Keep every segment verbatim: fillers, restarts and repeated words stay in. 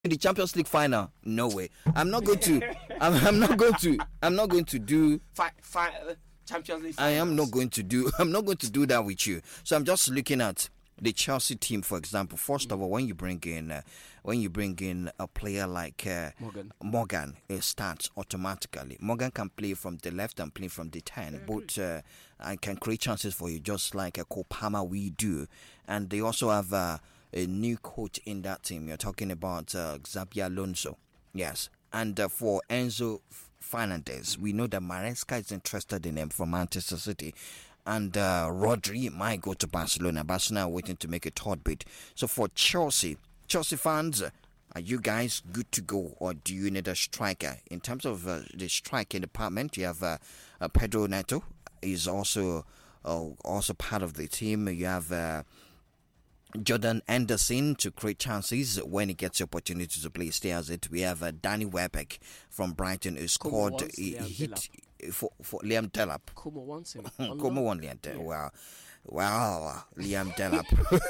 the Champions League final. No way. I'm not going to. I'm, I'm not going to. I'm not going to do. Fi- fi- uh, Champions League. I am not going to do. I'm not going to do that with you. So I'm just looking at the Chelsea team, for example. First mm. of all, when you bring in, uh, when you bring in a player like uh, Morgan, Morgan, it starts automatically. Morgan can play from the left and play from the ten. Mm-hmm. Both uh, and can create chances for you, just like a Kopama we do. And they also have uh, a new coach in that team. You're talking about uh, Xabi Alonso. Yes. And uh, for Enzo Fernandez, we know that Maresca is interested in him from Manchester City. And uh, Rodri might go to Barcelona. Barcelona are waiting to make a third bid. So for Chelsea, Chelsea fans, uh, are you guys good to go, or do you need a striker? In terms of uh, the striking department, you have uh, uh, Pedro Neto is also uh, also part of the team. You have uh, Jordan Anderson to create chances when he gets the opportunity to play. Stay as it. We have uh, Danny Welbeck from Brighton who scored a hit for, for Liam Delap. Como wants him. Como wants Liam Delap. Wow. Wow. Liam Delap.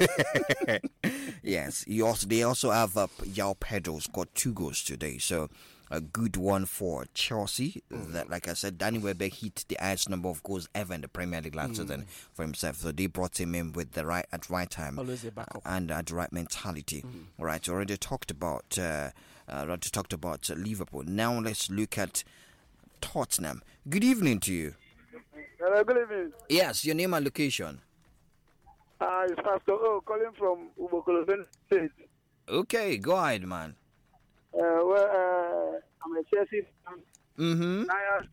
Yes. He also, they also have uh, João Pedro scored two goals today. So a good one for Chelsea. Mm. That, like I said, Danny Welbeck hit the highest number of goals ever in the Premier League last mm. season for himself. So they brought him in with the right at right time, always a backup, and at the right mentality. Mm. All right, already talked about uh, uh, already talked about uh, Liverpool. Now let's look at Tottenham. Good evening to you. Hello, good evening. Yes, your name and location. Uh, it's Pastor O calling from Ubokolo State. Okay, go ahead, man. Uh, well, uh, I'm a Chelsea fan. Mm-hmm.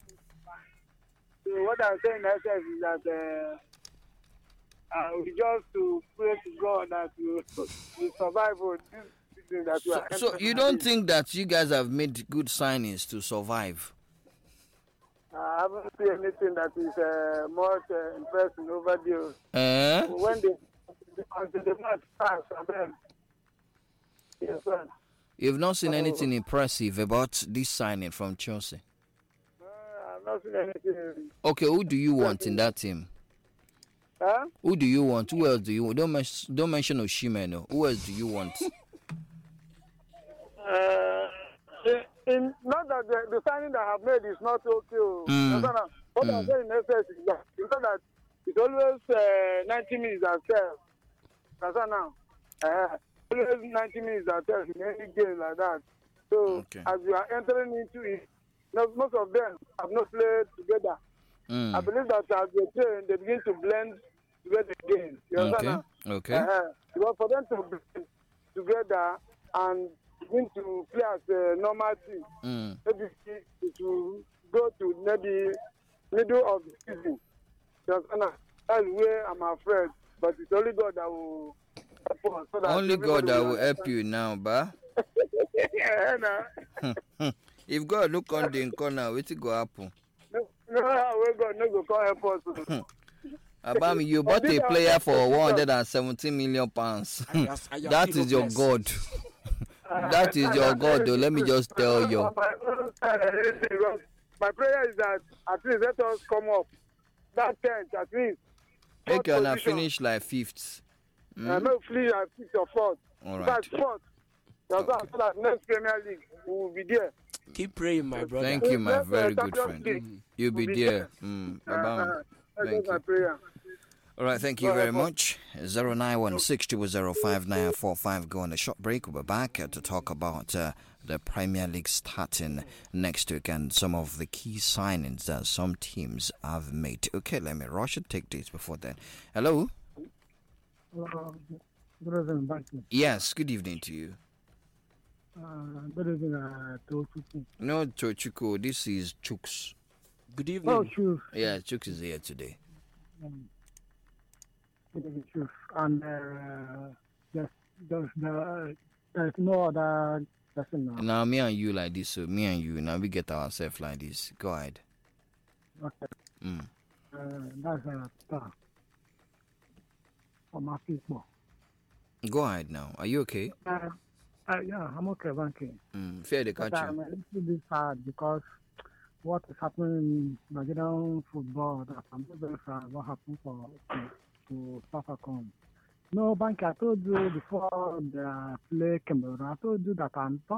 So what I'm saying myself is that uh, uh, we just to pray to God that we, we survive on this thing that we so, are. So you don't think that you guys have made good signings to survive? I haven't seen anything that is uh, much uh, impressive over there. Uh? When they until the match starts, and then yes, sir. You've not seen anything impressive about this signing from Chelsea? Uh, I've not seen anything. Okay, who do you want in that team? Huh? Who do you want? Who else do you want? Don't, men- don't mention Osimhen. No. Who else do you want? uh, in, in, not that the, the signing that I have made is not okay. Mm. What mm. I'm saying in essence is that, it's not that it's always uh, ninety minutes at twelve. That's now. Uh, always ninety minutes at twelve in any game like that. So okay. As we are entering into it, most of them have not played together. Mm. I believe that as they train, they begin to blend together again. You okay. understand? Okay. Uh, because for them to blend together and begin to play as a normal team, mm. maybe it will go to maybe middle of the season. You understand? That's where I'm afraid. But it's only God that will help us. So that only God that will help you now, ba? Yeah, nah. If God look on the corner, what's it go happen? No, no, God no go come help us. Abami, you bought a player for one hundred seventeen million pounds. That is your God. That is your God, though. Let me just tell you. My prayer is that at least let us come up. That tenth, at least. Make you not finish like fifth. Mm? Uh, no, finish like fifth or fourth. All right. That's fourth. That's okay. So that next Premier League we will be there. Keep praying, my brother. Thank you, my very good friend. Mm-hmm. You'll be there. Mm. Uh, uh, thank you. My prayer. All right, thank you very much. zero nine one six two zero five nine four five. Go on a short break. We'll be back uh, to talk about uh, the Premier League starting next week and some of the key signings that some teams have made. Okay, let me rush and take this before then. Hello? Hello. Good evening, Banky. Yes, good evening to you. Uh, good evening, uh, Tochuku. No, Tochuku, this is Chooks. Good evening. Oh, Chooks. Yeah, Chooks is here today. Um, good evening, Chooks. And uh, there's, there's, uh, there's no other person now. Now, me and you like this, so me and you, now we get ourselves like this. Go ahead. Okay. Mm. Uh, that's a star for my people. Go ahead now. Are you okay? Uh, uh, yeah, I'm okay, Banky. Mm. Fair to catch but you. I'm a little bit sad because what is happening in Nigerian football, that I'm very sad what happened for to, to Safacom. No, Bank, I told you before the play Cameroon, I told you that I'm